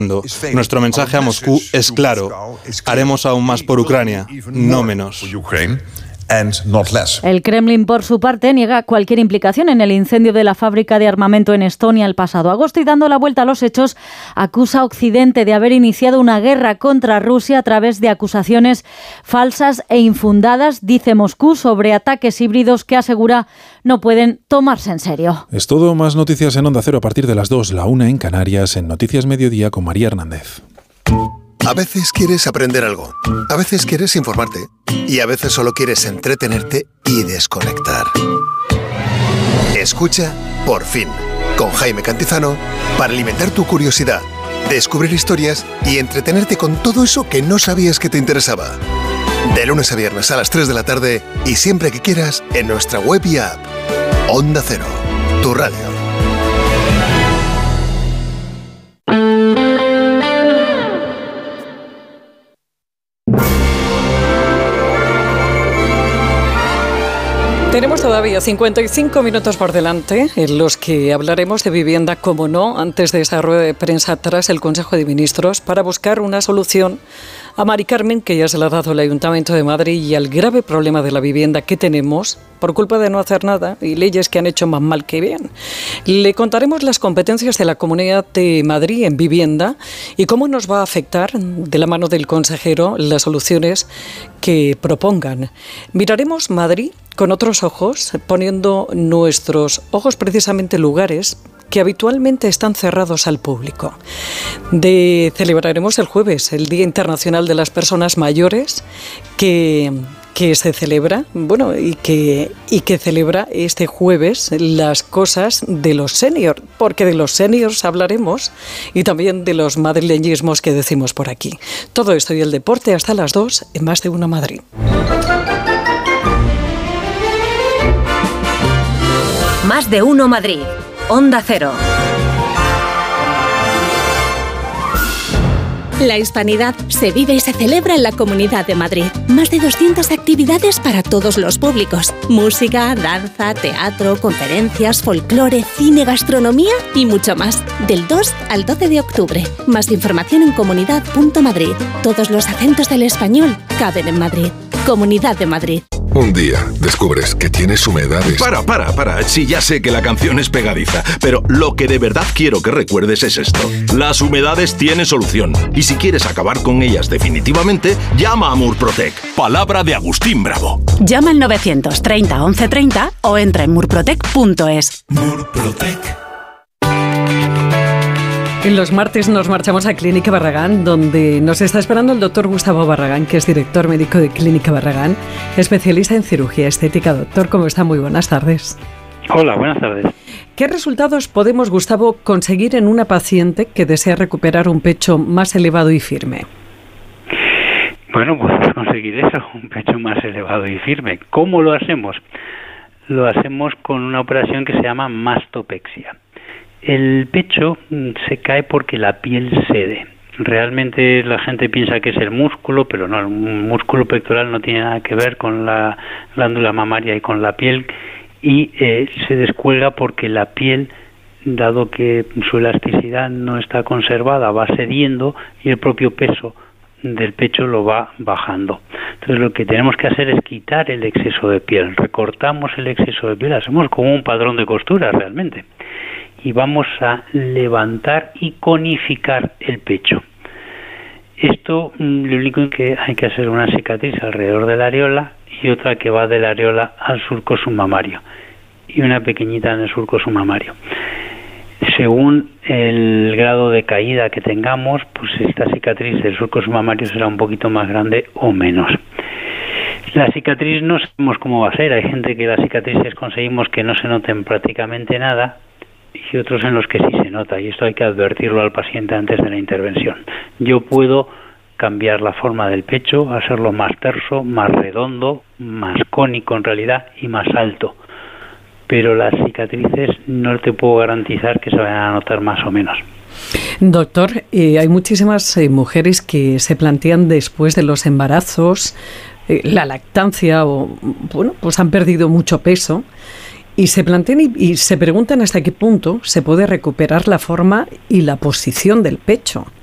Nuestro mensaje a Moscú es claro. Haremos aún más por Ucrania, no menos. El Kremlin, por su parte, niega cualquier implicación en el incendio de la fábrica de armamento en Estonia el pasado agosto y, dando la vuelta a los hechos, acusa a Occidente de haber iniciado una guerra contra Rusia a través de acusaciones falsas e infundadas, dice Moscú, sobre ataques híbridos que asegura no pueden tomarse en serio. Es todo. Más noticias en Onda Cero a partir de las 2, la 1 en Canarias, en Noticias Mediodía con María Hernández. A veces quieres aprender algo, a veces quieres informarte y a veces solo quieres entretenerte y desconectar. Escucha Por Fin, con Jaime Cantizano, para alimentar tu curiosidad, descubrir historias y entretenerte con todo eso que no sabías que te interesaba. De lunes a viernes a las 3 de la tarde y siempre que quieras en nuestra web y app. Onda Cero, tu radio. Tenemos todavía 55 minutos por delante en los que hablaremos de vivienda, como no, antes de esa rueda de prensa tras el Consejo de Ministros, para buscar una solución a Mari Carmen, que ya se la ha dado el Ayuntamiento de Madrid, y al grave problema de la vivienda que tenemos por culpa de no hacer nada y leyes que han hecho más mal que bien. Le contaremos las competencias de la Comunidad de Madrid en vivienda y cómo nos va a afectar, de la mano del consejero, las soluciones que propongan. Miraremos Madrid con otros ojos, poniendo nuestros ojos precisamente en lugares que habitualmente están cerrados al público. Celebraremos el jueves el Día Internacional de las Personas Mayores, que se celebra, y que celebra este jueves las cosas de los seniors, porque de los seniors hablaremos y también de los madrileñismos que decimos por aquí. Todo esto y el deporte hasta las 2 en Más de Uno Madrid. Más de Uno Madrid. Onda Cero. La hispanidad se vive y se celebra en la Comunidad de Madrid. Más de 200 actividades para todos los públicos. Música, danza, teatro, conferencias, folclore, cine, gastronomía y mucho más. Del 2 al 12 de octubre. Más información en comunidad.madrid. Todos los acentos del español caben en Madrid. Comunidad de Madrid. Un día descubres que tienes humedades. Para. Sí, ya sé que la canción es pegadiza, pero lo que de verdad quiero que recuerdes es esto. Las humedades tienen solución. Y si quieres acabar con ellas definitivamente, llama a Murprotec. Palabra de Agustín Bravo. Llama al 930 1130 o entra en murprotec.es. Murprotec. En los martes nos marchamos a Clínica Barragán, donde nos está esperando el doctor Gustavo Barragán, que es director médico de Clínica Barragán, especialista en cirugía estética. Doctor, ¿cómo está? Muy buenas tardes. Hola, buenas tardes. ¿Qué resultados podemos, Gustavo, conseguir en una paciente que desea recuperar un pecho más elevado y firme? Bueno, podemos conseguir eso, un pecho más elevado y firme. ¿Cómo lo hacemos? Lo hacemos con una operación que se llama mastopexia. El pecho se cae porque la piel cede. Realmente la gente piensa que es el músculo, pero no, el músculo pectoral no tiene nada que ver con la glándula mamaria y con la piel, y se descuelga porque la piel, dado que su elasticidad no está conservada, va cediendo y el propio peso del pecho lo va bajando. Entonces lo que tenemos que hacer es quitar el exceso de piel. Recortamos el exceso de piel, hacemos como un padrón de costura realmente. Y vamos a levantar y conificar el pecho. Esto, lo único que hay que hacer una cicatriz alrededor de la areola y otra que va de la areola al surco submamario y una pequeñita en el surco submamario. Según el grado de caída que tengamos, pues esta cicatriz del surco submamario será un poquito más grande o menos. La cicatriz no sabemos cómo va a ser. Hay gente que las cicatrices conseguimos que no se noten prácticamente nada, y otros en los que sí se nota, y esto hay que advertirlo al paciente antes de la intervención. Yo puedo cambiar la forma del pecho, hacerlo más terso, más redondo, más cónico en realidad y más alto, pero las cicatrices no te puedo garantizar que se vayan a notar más o menos. Doctor, hay muchísimas mujeres que se plantean después de los embarazos, la lactancia, pues han perdido mucho peso, y se plantean y se preguntan hasta qué punto se puede recuperar la forma y la posición del pecho.